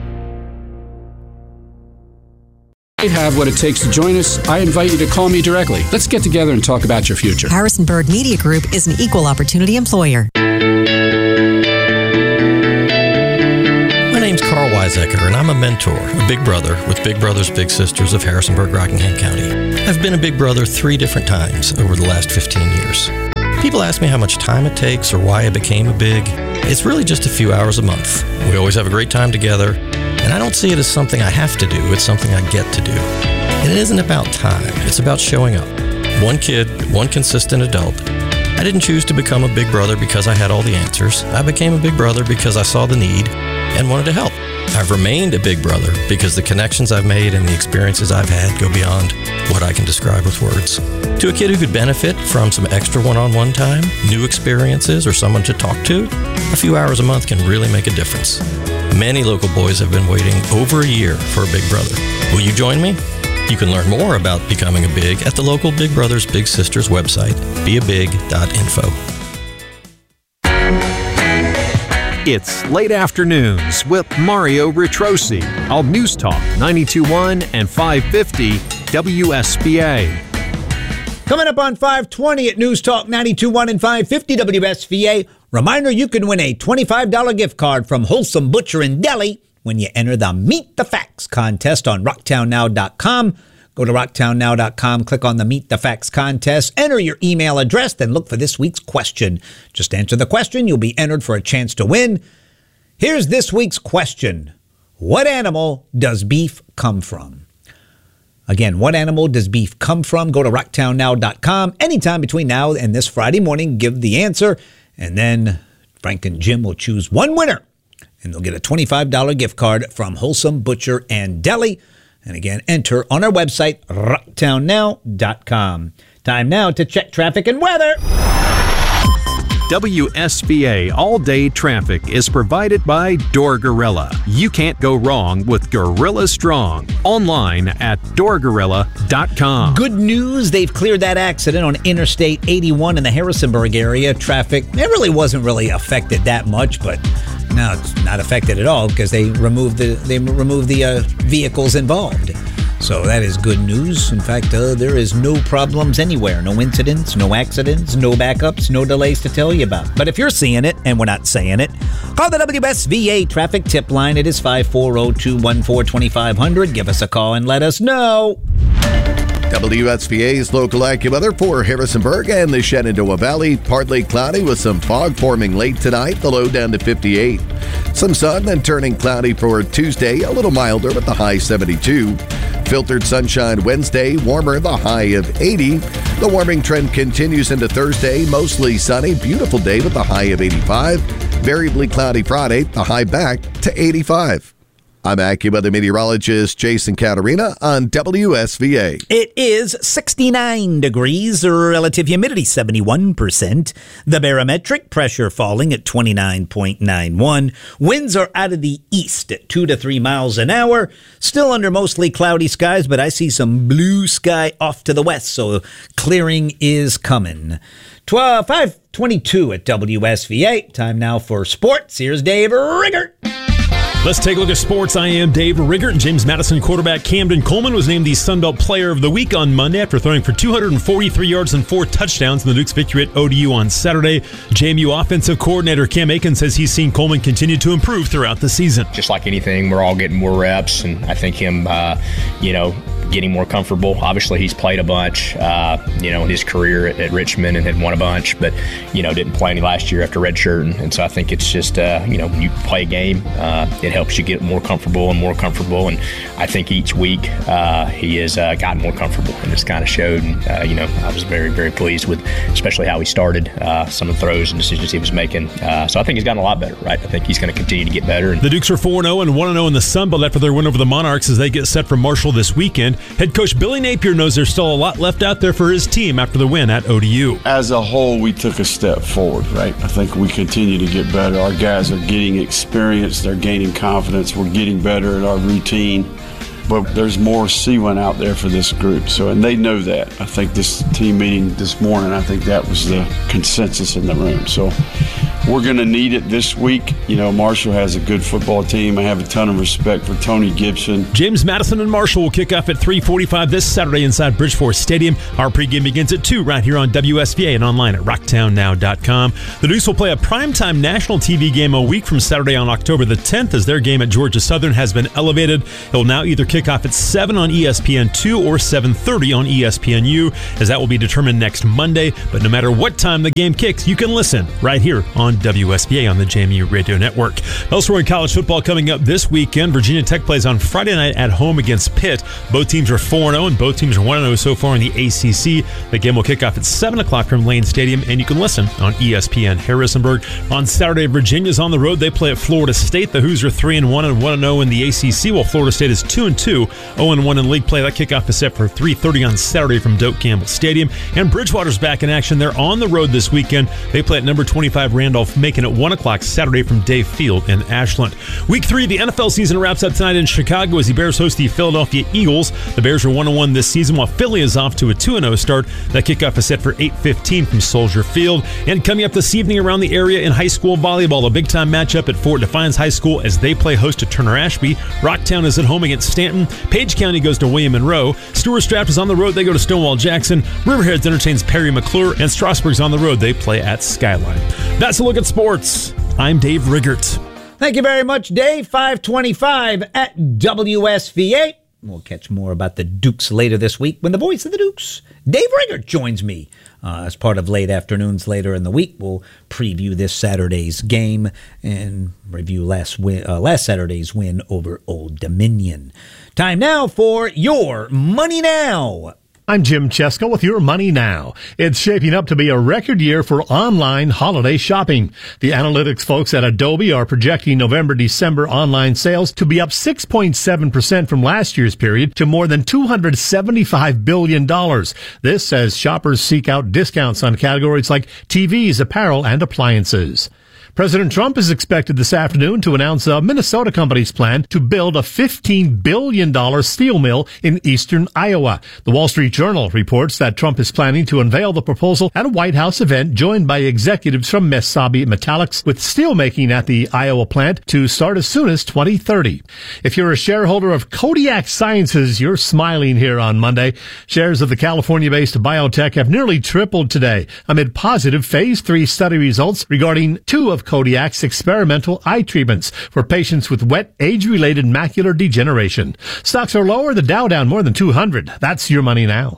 Have what it takes to join us, I invite you to call me directly. Let's get together and talk about your future. Harrisonburg Media Group is an equal opportunity employer. My name's Carl Weisecker, and I'm a mentor, a big brother with Big Brothers Big Sisters of Harrisonburg, Rockingham County. I've been a big brother 3 different times over the last 15 years. People ask me how much time it takes or why I became a big. It's really just a few hours a month. We always have a great time together. And I don't see it as something I have to do, it's something I get to do. And it isn't about time, it's about showing up. One kid, one consistent adult. I didn't choose to become a big brother because I had all the answers. I became a big brother because I saw the need and wanted to help. I've remained a big brother because the connections I've made and the experiences I've had go beyond what I can describe with words. To a kid who could benefit from some extra one-on-one time, new experiences, or someone to talk to, a few hours a month can really make a difference. Many local boys have been waiting over a year for a big brother. Will you join me? You can learn more about becoming a big at the local Big Brothers Big Sisters website, beabig.info. It's Late Afternoons with Mario Ritrosi on News Talk 92.1 and 550 WSVA. Coming up on 520 at News Talk 92.1 and 550 WSVA. Reminder, you can win a $25 gift card from Wholesome Butcher and Deli when you enter the Meet the Facts contest on rocktownnow.com. Go to rocktownnow.com, click on the Meet the Facts contest, enter your email address, then look for this week's question. Just answer the question, you'll be entered for a chance to win. Here's this week's question. What animal does beef come from? Again, what animal does beef come from? Go to rocktownnow.com. Anytime between now and this Friday morning, give the answer. And then Frank and Jim will choose one winner. And they'll get a $25 gift card from Wholesome Butcher and Deli. And again, enter on our website, rocktownnow.com. Time now to check traffic and weather. WSVA All-Day Traffic is provided by Door Gorilla. You can't go wrong with Gorilla Strong. Online at doorgorilla.com. Good news, they've cleared that accident on Interstate 81 in the Harrisonburg area. Traffic, it really wasn't really affected that much, but now it's not affected at all because they removed the vehicles involved. So that is good news. In fact, there is no problems anywhere. No incidents, no accidents, no backups, no delays to tell you about. But if you're seeing it, and we're not saying it, call the WSVA traffic tip line. It is 540-214-2500. Give us a call and let us know. WSVA's local AccuWeather for Harrisonburg and the Shenandoah Valley. Partly cloudy with some fog forming late tonight, the low down to 58. Some sun, then turning cloudy for Tuesday, a little milder with the high 72. Filtered sunshine Wednesday, warmer, the high of 80. The warming trend continues into Thursday, mostly sunny, beautiful day with the high of 85. Variably cloudy Friday, the high back to 85. I'm AccuWeather meteorologist Jason Caterina on WSVA. It is 69 degrees, relative humidity 71%. The barometric pressure falling at 29.91. Winds are out of the east at 2 to 3 miles an hour. Still under mostly cloudy skies, but I see some blue sky off to the west, so clearing is coming. 5:22 at WSVA. Time now for sports. Here's Dave Riggert. Let's take a look at sports. I am Dave Riggert. James Madison quarterback Camden Coleman was named the Sunbelt Player of the Week on Monday after throwing for 243 yards and 4 touchdowns in the Duke's victory at ODU on Saturday. JMU offensive coordinator Cam Aiken says he's seen Coleman continue to improve throughout the season. Just like anything, we're all getting more reps, and I think him, getting more comfortable. Obviously, he's played a bunch, in his career at Richmond and had won a bunch, but, didn't play any last year after redshirting. And so I think it's just, when you play a game, it helps you get more comfortable. And I think each week he has gotten more comfortable, and it's kind of showed. And, I was very, very pleased with especially how he started, some of the throws and decisions he was making. So I think he's gotten a lot better, right? I think he's going to continue to get better. The Dukes are 4-0 and 1-0 in the Sun Belt after their win over the Monarchs as they get set for Marshall this weekend. Head coach Billy Napier knows there's still a lot left out there for his team after the win at ODU. As a whole, we took a step forward, right? I think we continue to get better. Our guys are getting experience. They're gaining confidence. We're getting better at our routine. But there's more C1 out there for this group. And they know that. I think this team meeting this morning, I think that was the consensus in the room. So we're going to need it this week. Marshall has a good football team. I have a ton of respect for Tony Gibson. James Madison and Marshall will kick off at 3:45 this Saturday inside Bridgeforth Stadium. Our pregame begins at 2 right here on WSVA and online at rocktownnow.com. The Dukes will play a primetime national TV game a week from Saturday on October the 10th as their game at Georgia Southern has been elevated. It will now either kick off at 7 on ESPN2 or 7:30 on ESPNU, as that will be determined next Monday. But no matter what time the game kicks, you can listen right here on WSVA on the JMU Radio Network. Elsewhere in college football coming up this weekend, Virginia Tech plays on Friday night at home against Pitt. Both teams are 4-0 and both teams are 1-0 so far in the ACC. The game will kick off at 7 o'clock from Lane Stadium, and you can listen on ESPN Harrisonburg. On Saturday, Virginia's on the road. They play at Florida State. The Hoos are 3-1 and 1-0 in the ACC, while Florida State is 2-2, 0-1 in league play. That kickoff is set for 3:30 on Saturday from Doak Campbell Stadium. And Bridgewater's back in action. They're on the road this weekend. They play at number 25 Randolph Macon at 1 o'clock Saturday from Dave Field in Ashland. Week 3, the NFL season wraps up tonight in Chicago as the Bears host the Philadelphia Eagles. The Bears are 1-1 this season, while Philly is off to a 2-0 start. That kickoff is set for 8:15 from Soldier Field. And coming up this evening around the area in high school volleyball, a big-time matchup at Fort Defiance High School as they play host to Turner Ashby. Rocktown is at home against Stanton. Page County goes to William Monroe. Stewart Straff is on the road. They go to Stonewall Jackson. Riverheads entertains Perry McClure. And Strasburg's on the road. They play at Skyline. That's a look at sports. I'm Dave Riggert. Thank you very much, Dave. 525 at WSVA. We'll catch more about the Dukes later this week when the voice of the Dukes, Dave Riggert, joins me. As part of late afternoons later in the week, we'll preview this Saturday's game and review last Saturday's win over Old Dominion. Time now for Your Money Now. I'm Jim Chesko with Your Money Now. It's shaping up to be a record year for online holiday shopping. The analytics folks at Adobe are projecting November-December online sales to be up 6.7% from last year's period to more than $275 billion. This as shoppers seek out discounts on categories like TVs, apparel, and appliances. President Trump is expected this afternoon to announce a Minnesota company's plan to build a $15 billion steel mill in eastern Iowa. The Wall Street Journal reports that Trump is planning to unveil the proposal at a White House event joined by executives from Mesabi Metallics, with steelmaking at the Iowa plant to start as soon as 2030. If you're a shareholder of Kodiak Sciences, you're smiling here on Monday. Shares of the California-based biotech have nearly tripled today amid positive Phase 3 study results regarding 2 of Kodiak's experimental eye treatments for patients with wet, age-related macular degeneration. Stocks are lower, the Dow down more than 200. That's Your Money Now.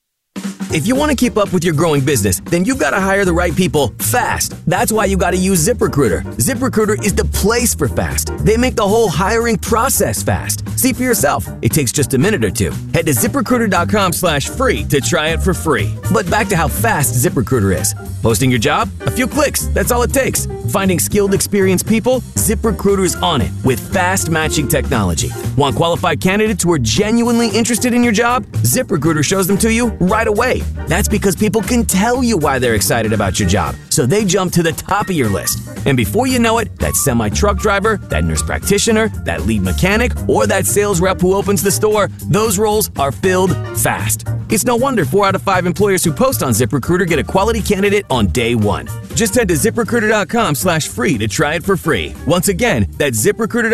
If you want to keep up with your growing business, then you've got to hire the right people fast. That's why you got to use ZipRecruiter. ZipRecruiter is the place for fast. They make the whole hiring process fast. See for yourself. It takes just a minute or two. Head to ZipRecruiter.com/free to try it for free. But back to how fast ZipRecruiter is. Posting your job? A few clicks. That's all it takes. Finding skilled, experienced people? ZipRecruiter's on it with fast matching technology. Want qualified candidates who are genuinely interested in your job? ZipRecruiter shows them to you right away. That's because people can tell you why they're excited about your job, so they jump to the top of your list. And before you know it, that semi-truck driver, that nurse practitioner, that lead mechanic, or that sales rep who opens the store, those roles are filled fast. It's no wonder 4 out of 5 employers who post on ZipRecruiter get a quality candidate on day one. Just head to ZipRecruiter.com/free to try it for free. Once again, that's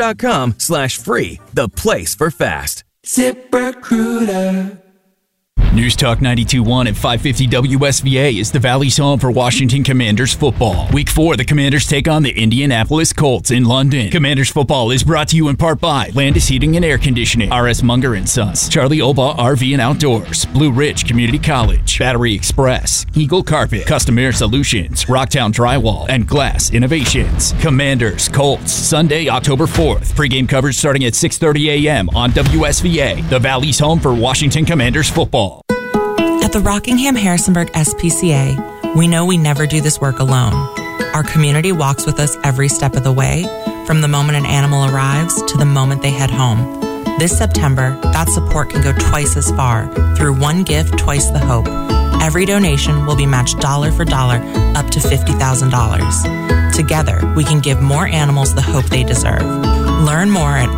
ZipRecruiter.com/free, the place for fast. ZipRecruiter. News Talk 92.1 at 550 WSVA is the Valley's home for Washington Commanders football. Week 4, the Commanders take on the Indianapolis Colts in London. Commanders football is brought to you in part by Landis Heating and Air Conditioning, R.S. Munger & Sons, Charlie Oba RV and Outdoors, Blue Ridge Community College, Battery Express, Eagle Carpet, Custom Air Solutions, Rocktown Drywall, and Glass Innovations. Commanders, Colts, Sunday, October 4th. Pre-game coverage starting at 6:30 a.m. on WSVA, the Valley's home for Washington Commanders football. At the Rockingham Harrisonburg SPCA, we know we never do this work alone. Our community walks with us every step of the way, from the moment an animal arrives to the moment they head home. This September, that support can go twice as far through One Gift, Twice the Hope. Every donation will be matched dollar for dollar up to $50,000. Together, we can give more animals the hope they deserve. Learn more at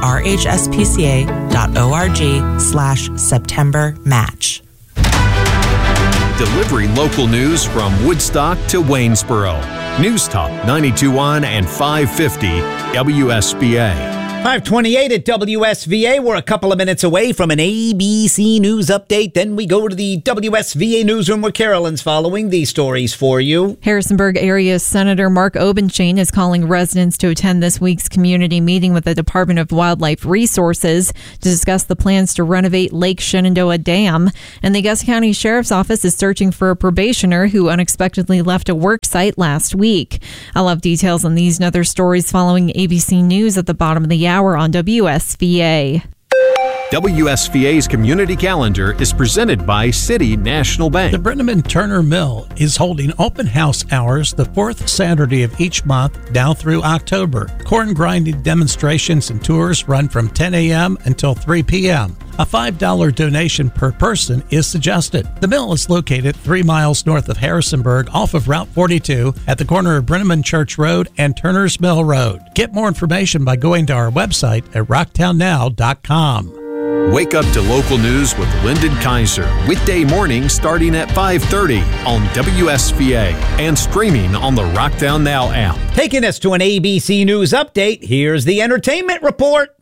rhspca.org/September match. Delivering local news from Woodstock to Waynesboro. News Talk 92.1 and 550 WSBA. 528 at WSVA. We're a couple of minutes away from an ABC News update. Then we go to the WSVA newsroom where Carolyn's following these stories for you. Harrisonburg area Senator Mark Obenchain is calling residents to attend this week's community meeting with the Department of Wildlife Resources to discuss the plans to renovate Lake Shenandoah Dam. And the Augusta County Sheriff's Office is searching for a probationer who unexpectedly left a work site last week. I'll have details on these and other stories following ABC News at the bottom of the hour on WSVA. WSVA's community calendar is presented by City National Bank. The Brenneman Turner Mill is holding open house hours the fourth Saturday of each month now through October. Corn grinding demonstrations and tours run from 10 a.m. until 3 p.m. A $5 donation per person is suggested. The mill is located 3 miles north of Harrisonburg off of Route 42 at the corner of Brenneman Church Road and Turner's Mill Road. Get more information by going to our website at rocktownnow.com. Wake up to local news with Lyndon Kaiser. Weekday mornings starting at 5:30 on WSVA and streaming on the Rocktown Now app. Taking us to an ABC News update, here's the entertainment report.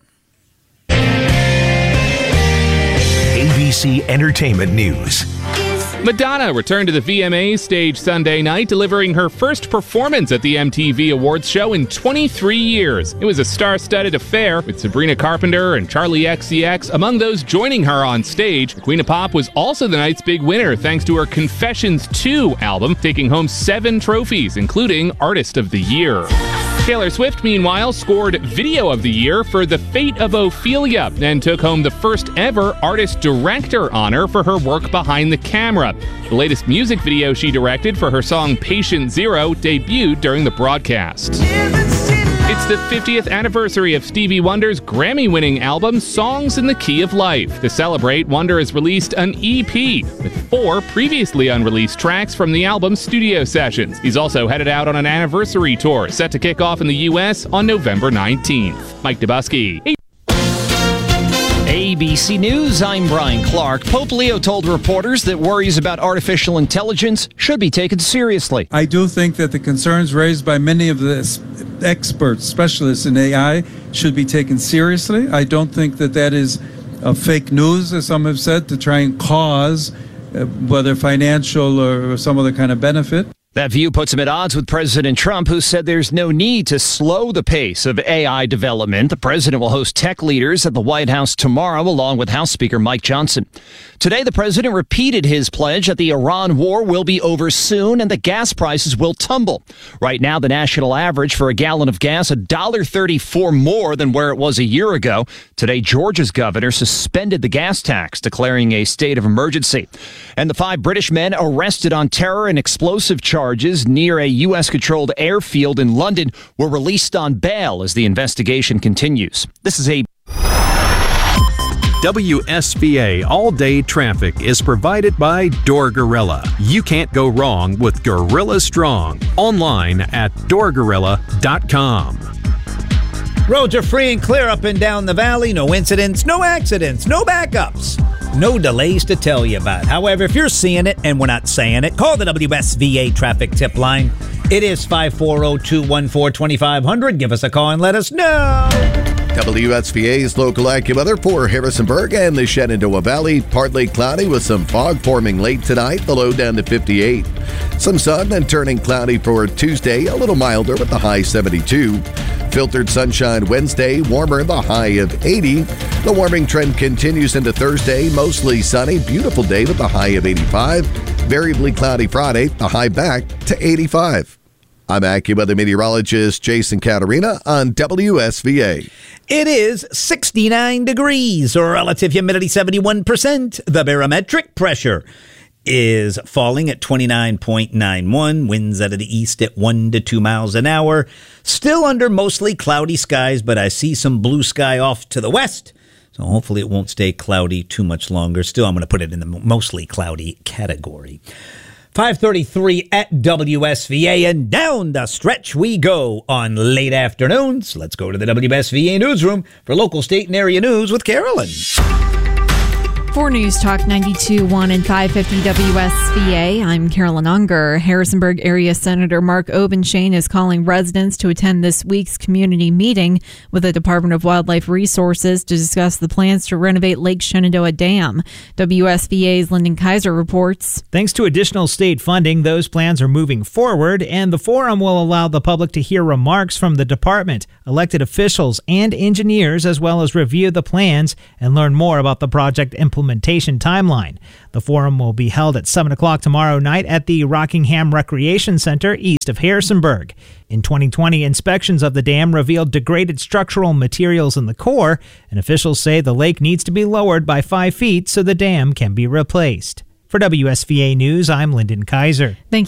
ABC Entertainment News. Madonna returned to the VMAs stage Sunday night, delivering her first performance at the MTV Awards show in 23 years. It was a star-studded affair with Sabrina Carpenter and Charlie XCX among those joining her on stage. The Queen of Pop was also the night's big winner thanks to her Confessions 2 album, taking home 7 trophies, including Artist of the Year. Taylor Swift, meanwhile, scored Video of the Year for The Fate of Ophelia and took home the first ever Artist Director honor for her work behind the camera. The latest music video she directed for her song Patient Zero debuted during the broadcast. It's the 50th anniversary of Stevie Wonder's Grammy-winning album, Songs in the Key of Life. To celebrate, Wonder has released an EP with 4 previously unreleased tracks from the album's studio sessions. He's also headed out on an anniversary tour, set to kick off in the U.S. on November 19th. Mike Dubusky. ABC News, I'm Brian Clark. Pope Leo told reporters that worries about artificial intelligence should be taken seriously. I do think that the concerns raised by many of the experts, specialists in AI, should be taken seriously. I don't think that that is fake news, as some have said, to try and cause whether financial or some other kind of benefit. That view puts him at odds with President Trump, who said there's no need to slow the pace of AI development. The president will host tech leaders at the White House tomorrow, along with House Speaker Mike Johnson. Today, the president repeated his pledge that the Iran war will be over soon and the gas prices will tumble. Right now, the national average for a gallon of gas, $1.34 more than where it was a year ago. Today, Georgia's governor suspended the gas tax, declaring a state of emergency. And the 5 British men arrested on terror and explosive charges near a U.S.-controlled airfield in London were released on bail as the investigation continues. This is a WSVA all-day traffic is provided by Door Gorilla. You can't go wrong with Gorilla Strong. Online at doorgorilla.com. Roads are free and clear up and down the valley. No incidents, no accidents, no backups, no delays to tell you about. However, if you're seeing it and we're not saying it, call the WSVA traffic tip line. It is 540-214-2500. Give us a call and let us know. WSVA's local AccuWeather for Harrisonburg and the Shenandoah Valley. Partly cloudy with some fog forming late tonight, the low down to 58. Some sun and turning cloudy for Tuesday, a little milder with the high 72. Filtered sunshine Wednesday, warmer, the high of 80. The warming trend continues into Thursday, mostly sunny, beautiful day with the high of 85. Variably cloudy Friday, the high back to 85. I'm AccuWeather meteorologist Jason Caterina on WSVA. It is 69 degrees, relative humidity 71%. The barometric pressure is falling at 29.91. Winds out of the east at 1 to 2 miles an hour. Still under mostly cloudy skies, but I see some blue sky off to the west. So hopefully it won't stay cloudy too much longer. Still, I'm going to put it in the mostly cloudy category. 5:33 at WSVA, and down the stretch we go on late afternoons. Let's go to the WSVA newsroom for local, state, and area news with Carolyn. For News Talk 92.1 and 550 WSVA, I'm Carolyn Unger. Harrisonburg area Senator Mark Obenshain is calling residents to attend this week's community meeting with the Department of Wildlife Resources to discuss the plans to renovate Lake Shenandoah Dam. WSVA's Lyndon Kaiser reports. Thanks to additional state funding, those plans are moving forward, and the forum will allow the public to hear remarks from the department, elected officials, and engineers, as well as review the plans and learn more about the project implementation timeline. The forum will be held at 7 o'clock tomorrow night at the Rockingham Recreation Center east of Harrisonburg. In 2020, inspections of the dam revealed degraded structural materials in the core, and officials say the lake needs to be lowered by 5 feet so the dam can be replaced. For WSVA News, I'm Lyndon Kaiser. Thank